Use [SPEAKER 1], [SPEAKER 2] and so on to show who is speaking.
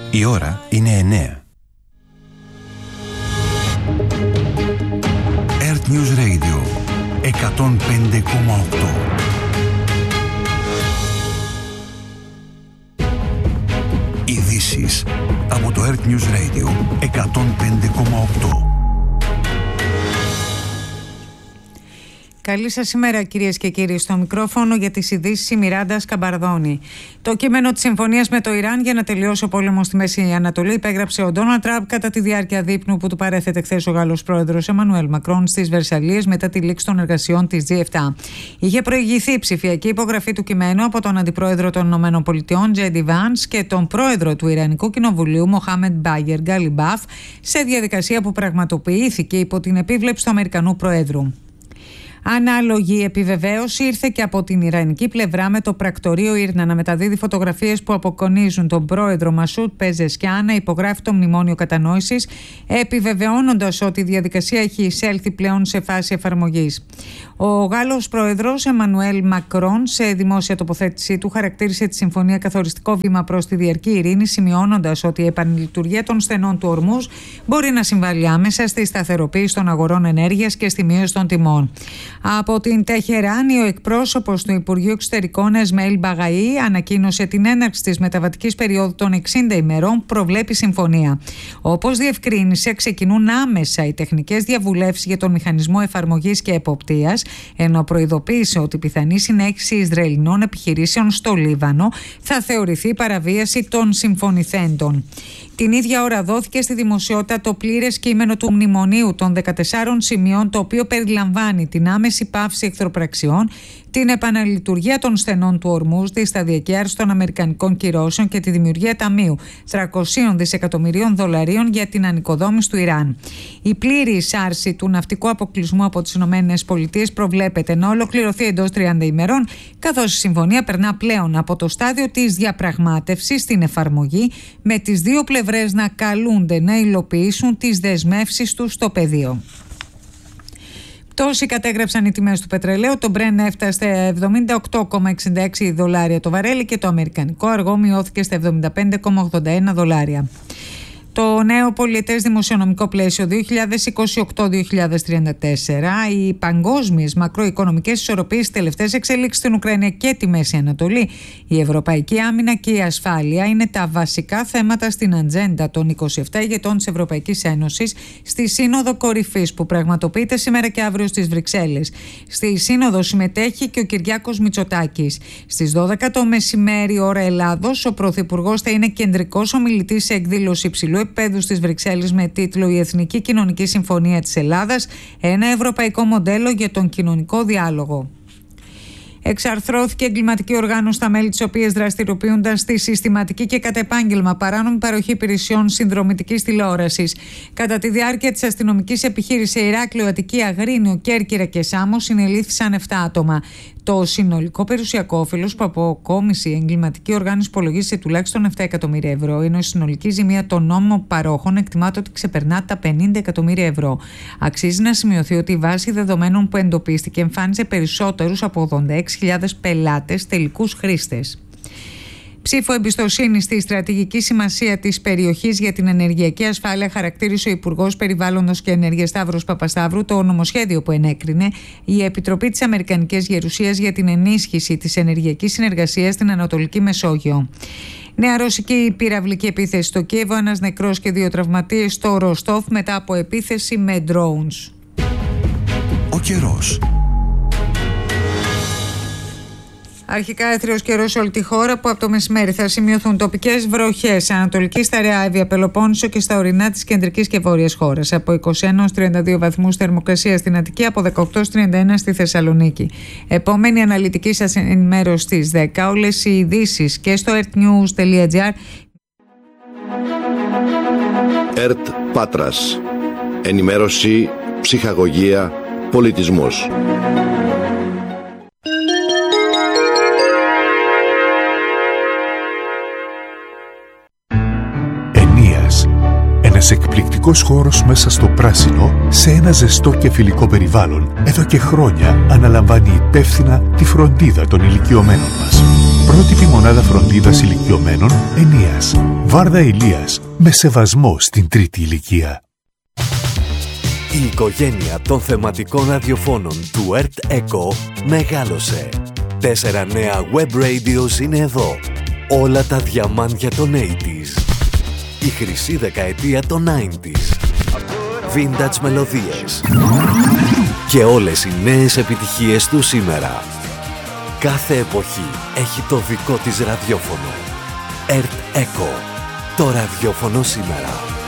[SPEAKER 1] Η ώρα είναι 9. Earth News Radio 105,8. Ειδήσεις από το Earth News Radio 105,8.
[SPEAKER 2] Καλή σας ημέρα, κυρίες και κύριοι. Στο μικρόφωνο για τις ειδήσεις η Μιράντα Σκαμπαρδόνη. Το κείμενο της συμφωνίας με το Ιράν για να τελειώσει ο πόλεμος στη Μέση Ανατολή υπέγραψε ο Ντόναλντ Τραμπ κατά τη διάρκεια δείπνου που του παρέθετε χθες ο Γάλλος πρόεδρος Εμμανουέλ Μακρόν στις Βερσαλλίες μετά τη λήξη των εργασιών της G7. Είχε προηγηθεί η ψηφιακή υπογραφή του κειμένου από τον Αντιπρόεδρο των ΗΠΑ, Τζέντι Βάνς, και τον Πρόεδρο του Ιρανικού Κοινοβουλίου, Μοχάμεντ Μπάγερ Γκαλιμπάφ, σε διαδικασία που πραγματοποιήθηκε υπό την επίβλεψη του Αμερικανού Προέδρου. Ανάλογη επιβεβαίωση ήρθε και από την ιρανική πλευρά, με το πρακτορείο Ήρνα να μεταδίδει φωτογραφίες που αποκονίζουν τον πρόεδρο Μασούτ Πεζεσκιάν να υπογράφει το μνημόνιο κατανόησης, επιβεβαιώνοντας ότι η διαδικασία έχει εισέλθει πλέον σε φάση εφαρμογής. Ο Γάλλος πρόεδρος Εμμανουέλ Μακρόν, σε δημόσια τοποθέτησή του, χαρακτήρισε τη συμφωνία καθοριστικό βήμα προς τη διαρκή ειρήνη, σημειώνοντας ότι η επανλειτουργία των στενών του Ορμούζ μπορεί να συμβάλλει άμεσα στη σταθεροποίηση των αγορών ενέργειας και στη μείωση των τιμών. Από την Τεχεράνη, ο εκπρόσωπος του Υπουργείου Εξωτερικών Εσμαήλ Μπαγαή ανακοίνωσε την έναρξη της μεταβατικής περίοδου των 60 ημερών που προβλέπει συμφωνία. Όπως διευκρίνησε, ξεκινούν άμεσα οι τεχνικές διαβουλεύσεις για τον μηχανισμό εφαρμογής και εποπτείας, ενώ προειδοποίησε ότι η πιθανή συνέχιση Ισραηλινών επιχειρήσεων στο Λίβανο θα θεωρηθεί παραβίαση των συμφωνηθέντων. Την ίδια ώρα δόθηκε στη δημοσιότητα το πλήρες κείμενο του μνημονίου των 14 σημείων, το οποίο περιλαμβάνει την άμεση πάυση εχθροπραξιών, την επαναλειτουργία των στενών του Ορμούζ, τη σταδιακή άρση των αμερικανικών κυρώσεων και τη δημιουργία ταμείου 300 δισεκατομμυρίων δολαρίων για την ανοικοδόμηση του Ιράν. Η πλήρης άρση του ναυτικού αποκλεισμού από τις ΗΠΑ προβλέπεται να ολοκληρωθεί εντός 30 ημερών, καθώς η συμφωνία περνά πλέον από το στάδιο της διαπραγμάτευσης στην εφαρμογή, με τις δύο πλευρές να καλούνται να υλοποιήσουν τις δεσμεύσεις τους στο πεδίο. Πτώση κατέγραψαν οι τιμές του πετρελαίου. Το Brent έφτασε 78,66 δολάρια το βαρέλι και το αμερικανικό αργό μειώθηκε στα 75,81 δολάρια. Το νέο πολιετές δημοσιονομικό πλαίσιο 2028-2034, οι παγκόσμιες μακροοικονομικές ισορροπίες, τελευταίες εξελίξεις στην Ουκρανία και τη Μέση Ανατολή, η ευρωπαϊκή άμυνα και η ασφάλεια είναι τα βασικά θέματα στην ατζέντα των 27 ηγετών της Ευρωπαϊκής Ένωσης στη Σύνοδο Κορυφής που πραγματοποιείται σήμερα και αύριο στις Βρυξέλλες. Στη Σύνοδο συμμετέχει και ο Κυριάκος Μητσοτάκης. Στις 12 το μεσημέρι ώρα Ελλάδος, ο Πρωθυπουργός θα είναι κεντρικός ομιλητής σε εκδήλωση υψηλού επίπεδου στις Βρυξέλλες με τίτλο «Η Εθνική Κοινωνική Συμφωνία της Ελλάδας, ένα ευρωπαϊκό μοντέλο για τον κοινωνικό διάλογο». Εξαρθρώθηκε εγκληματική οργάνωση στα μέλη της οποίας δραστηριοποιούνταν στη συστηματική και κατά επάγγελμα παράνομη παροχή υπηρεσιών συνδρομητικής τηλεόρασης. Κατά τη διάρκεια της αστυνομικής επιχείρησης σε Ηράκλειο, Αττική, Αγρίνιο, Κέρκυρα και Σάμο συνελήφθησαν 7 άτομα. Το συνολικό περιουσιακό όφελος που αποκόμισε η εγκληματική οργάνωση υπολογίζει σε τουλάχιστον 7 εκατομμύρια ευρώ, ενώ η συνολική ζημία των νόμιμων παρόχων εκτιμάται ότι ξεπερνά τα 50 εκατομμύρια ευρώ. Αξίζει να σημειωθεί ότι η βάση δεδομένων που εντοπίστηκε εμφάνιζε περισσότερους από 86.000 πελάτες τελικούς χρήστες. Ψήφο εμπιστοσύνη στη στρατηγική σημασία της περιοχής για την ενεργειακή ασφάλεια χαρακτήρισε ο Υπουργός Περιβάλλοντος και Ενέργειας Σταύρος Παπασταύρου το νομοσχέδιο που ενέκρινε η Επιτροπή της Αμερικανικής Γερουσίας για την ενίσχυση της ενεργειακής συνεργασίας στην Ανατολική Μεσόγειο. Νέα ρωσική πυραυλική επίθεση στο Κίεβο, ένας νεκρός και 2 τραυματίες στο Ροστόφ μετά από επίθεση με drones.
[SPEAKER 1] Ο καιρός.
[SPEAKER 2] Αρχικά έθριος καιρός σε όλη τη χώρα, που από το μεσημέρι θα σημειωθούν τοπικές βροχές σε Ανατολική, στα Ρεάιδια, Πελοπόννησο και στα ορεινά της κεντρικής και βόρειας χώρας. Από 21 έως 32 βαθμούς θερμοκρασία στην Αττική, από 18 έως 31 στη Θεσσαλονίκη. Επόμενη αναλυτική σας ενημέρωση στις 10. Όλες οι ειδήσεις και στο earthnews.gr.
[SPEAKER 3] ΕΡΤ Πάτρας. Ενημέρωση, ψυχαγωγία, πολιτισμός.
[SPEAKER 4] Ένας εκπληκτικός χώρος μέσα στο πράσινο, σε ένα ζεστό και φιλικό περιβάλλον, εδώ και χρόνια αναλαμβάνει υπεύθυνα τη φροντίδα των ηλικιωμένων μας. Πρότυπη μονάδα φροντίδας ηλικιωμένων Ενίας. Βάρδα Ηλίας, με σεβασμό στην τρίτη ηλικία.
[SPEAKER 5] Η οικογένεια των θεματικών ραδιοφώνων του Earth Echo μεγάλωσε. 4 νέα web radios είναι εδώ. Όλα τα διαμάντια των 80s. Η χρυσή δεκαετία των 90s. Vintage μελωδίες. Και όλες οι νέες επιτυχίες του σήμερα. Κάθε εποχή έχει το δικό της ραδιόφωνο. Earth Echo. Το ραδιόφωνο σήμερα.